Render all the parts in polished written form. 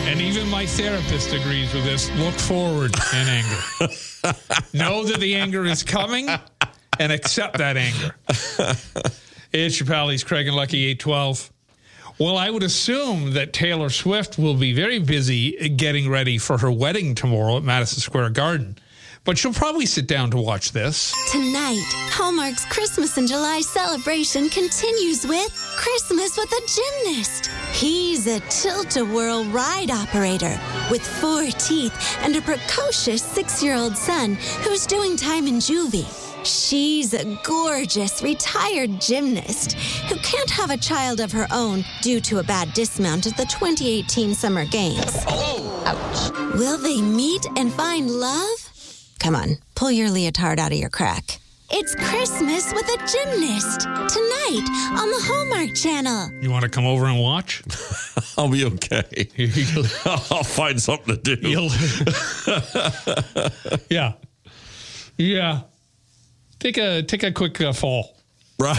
And even my therapist agrees with this. Look forward in anger. Know that the anger is coming and accept that anger. It's your Pallies, Craig and Lucky, 812. Well, I would assume that Taylor Swift will be very busy getting ready for her wedding tomorrow at Madison Square Garden. But she'll probably sit down to watch this. Tonight, Hallmark's Christmas in July celebration continues with Christmas with a Gymnast. He's a tilt-a-whirl ride operator with 4 teeth and a precocious 6-year-old son who's doing time in juvie. She's a gorgeous retired gymnast who can't have a child of her own due to a bad dismount at the 2018 Summer Games. Oh! Ouch. Will they meet and find love? Come on, pull your leotard out of your crack. It's Christmas with a Gymnast tonight on the Hallmark Channel. You want to come over and watch? I'll be okay. I'll find something to do. Yeah. Yeah. Take a quick fall. Right.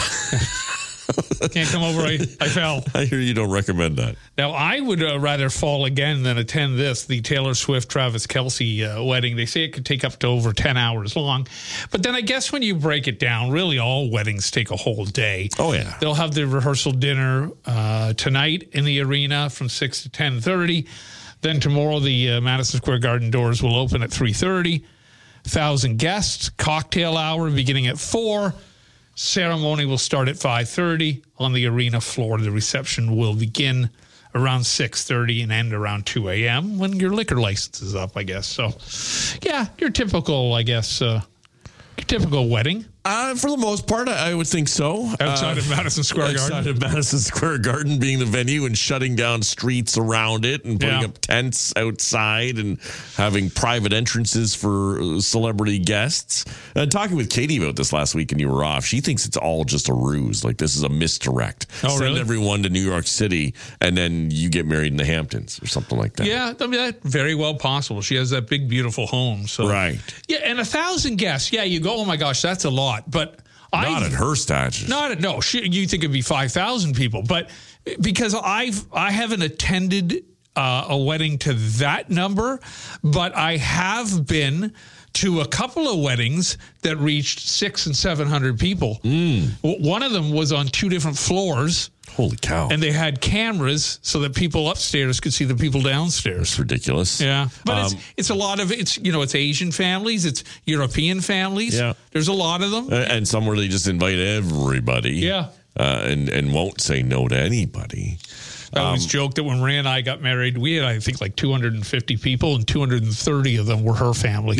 Can't come over. I fell. I hear you don't recommend that. Now, I would rather fall again than attend the Taylor Swift, Travis Kelce wedding. They say it could take up to over 10 hours long. But then I guess when you break it down, really all weddings take a whole day. Oh, yeah. They'll have the rehearsal dinner tonight in the arena from 6 to 10:30. Then tomorrow, the Madison Square Garden doors will open at 3:30. 1,000 guests, cocktail hour beginning at 4. Ceremony will start at 5:30 on the arena floor. The reception will begin around 6:30 and end around 2 a.m. when your liquor license is up, I guess. So, yeah, your typical, I guess, your typical wedding. For the most part, I would think so. Outside of Madison Square Garden. Outside of Madison Square Garden being the venue and shutting down streets around it and putting up tents outside and having private entrances for celebrity guests. And talking with Katie about this last week and you were off, she thinks it's all just a ruse. Like this is a misdirect. Send everyone to New York City and then you get married in the Hamptons or something like that. Yeah, I mean, that's very well possible. She has that big, beautiful home. So. Right. Yeah, and 1,000 guests. Yeah, you go, oh my gosh, that's a lot. But not at her stature. You think it'd be 5,000 people, but because I haven't attended a wedding to that number, but I have been to a couple of weddings that reached 600 and 700 people. One of them was on 2 different floors. Holy cow. And they had cameras so that people upstairs could see the people downstairs. It's ridiculous. Yeah. But it's a lot of, it's Asian families, it's European families. Yeah. There's a lot of them. And some where they just invite everybody. Yeah. And won't say no to anybody. I always joke that when Ray and I got married, we had, I think, like 250 people, and 230 of them were her family.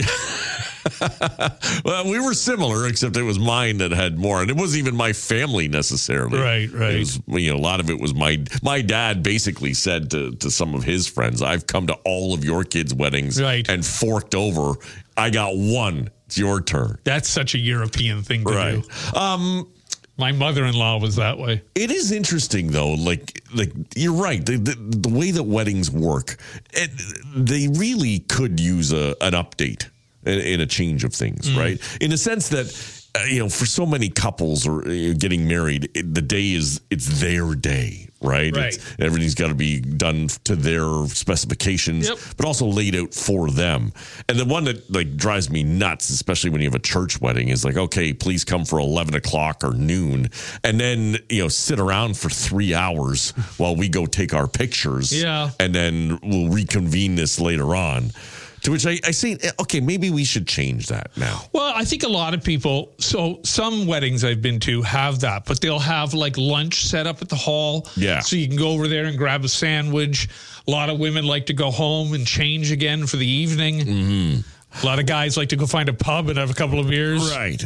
Well, we were similar, except it was mine that had more. And it wasn't even my family necessarily. Right. It was, a lot of it was my dad basically said to some of his friends, I've come to all of your kids' weddings and forked over. I got one. It's your turn. That's such a European thing to do. My mother-in-law was that way. It is interesting, though. Like you're right. The way that weddings work, they really could use an update and a change of things, right? In a sense that, for so many couples or getting married, the day it's their day, right? Everything's got to be done to their specifications, but also laid out for them. And the one that drives me nuts, especially when you have a church wedding, is like, okay, please come for 11 o'clock or noon, and then sit around for 3 hours while we go take our pictures, and then we'll reconvene this later on. To which I say, okay, maybe we should change that now. Well, I think a lot of people, so some weddings I've been to have that, but they'll have like lunch set up at the hall. Yeah. So you can go over there and grab a sandwich. A lot of women like to go home and change again for the evening. Mm-hmm. A lot of guys like to go find a pub and have a couple of beers. Right.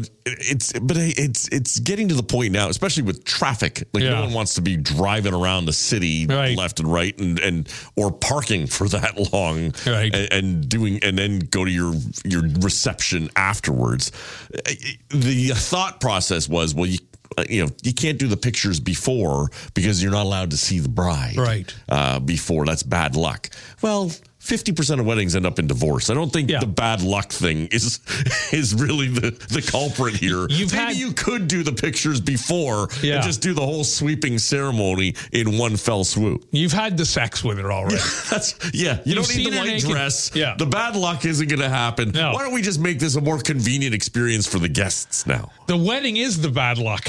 It's getting to the point now, especially with traffic. Like no one wants to be driving around the city left and right and or parking for that long and then go to your reception afterwards. The thought process was, well, you can't do the pictures before because you're not allowed to see the bride. Right. Before. That's bad luck. Well, 50% of weddings end up in divorce. I don't think the bad luck thing is really the culprit here. Maybe you could do the pictures before and just do the whole sweeping ceremony in one fell swoop. You've had the sex with her already. You don't need the white dress. Yeah. The bad luck isn't going to happen. No. Why don't we just make this a more convenient experience for the guests now? The wedding is the bad luck.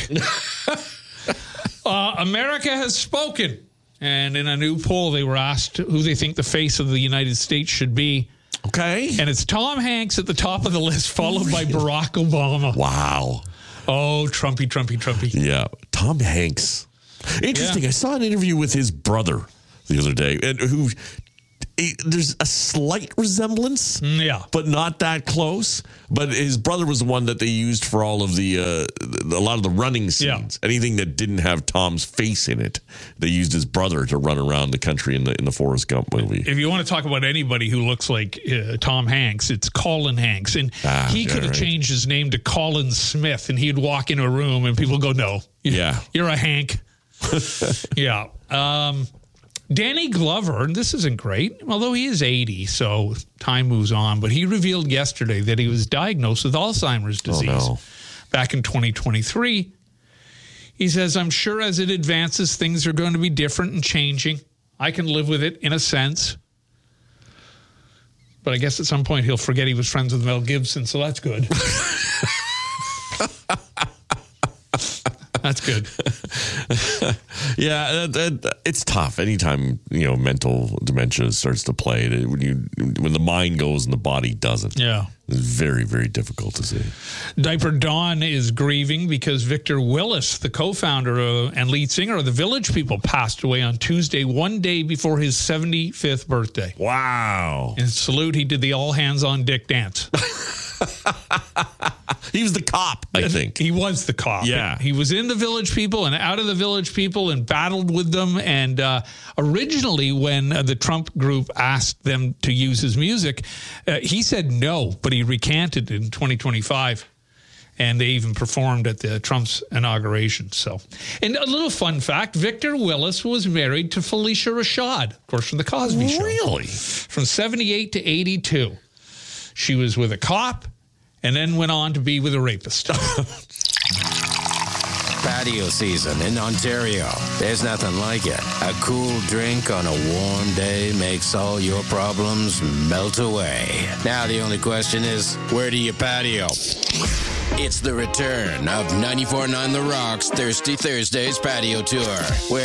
America has spoken. And in a new poll, they were asked who they think the face of the United States should be. Okay. And it's Tom Hanks at the top of the list, followed by Barack Obama. Wow. Oh, Trumpy. Yeah. Tom Hanks. Interesting. Yeah. I saw an interview with his brother the other day, and there's a slight resemblance, but not that close. But his brother was the one that they used for all of a lot of the running scenes. Yeah. Anything that didn't have Tom's face in it, they used his brother to run around the country in the Forrest Gump movie. If you want to talk about anybody who looks like Tom Hanks, it's Colin Hanks, and he could have changed his name to Colin Smith, and he'd walk into a room and people go, "No, you're a Hank." Yeah. Danny Glover, and this isn't great, although he is 80, so time moves on, but he revealed yesterday that he was diagnosed with Alzheimer's disease back in 2023. He says, "I'm sure as it advances, things are going to be different and changing. I can live with it in a sense. But I guess at some point he'll forget he was friends with Mel Gibson, so that's good." That's good. Yeah, it's tough. Anytime mental dementia starts to play, when the mind goes and the body doesn't. Yeah, it's very, very difficult to see. Diaper Dawn is grieving because Victor Willis, the co-founder and lead singer of the Village People, passed away on Tuesday, one day before his 75th birthday. Wow! In salute, he did the all hands on deck dance. He was the cop, I think. He was the cop. Yeah. He was in the Village People and out of the Village People and battled with them. And originally, when the Trump group asked them to use his music, he said no, but he recanted in 2025. And they even performed at the Trump's inauguration. So, and a little fun fact, Victor Willis was married to Felicia Rashad, of course, from The Cosby Show. Really? From 78 to 82. She was with a cop and then went on to be with a rapist. Patio season in Ontario. There's nothing like it. A cool drink on a warm day makes all your problems melt away. Now the only question is, where do you patio? It's the return of 94.9 The Rock's Thirsty Thursdays patio tour, where